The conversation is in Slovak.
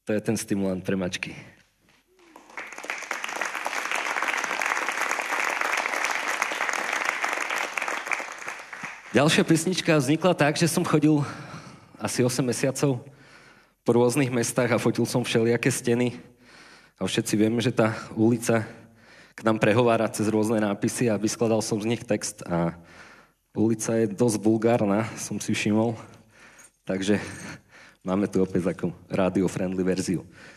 To je ten stimulant pre mačky. Ďalšia pesnička vznikla tak, že som chodil asi 8 mesiacov po rôznych mestách a fotil som všelijaké steny. A všetci vieme, že tá ulica k nám prehovára cez rôzne nápisy a vyskladal som z nich text a ulica je dosť vulgárna, som si všimol. Takže máme tu opäť takú radio-friendly verziu.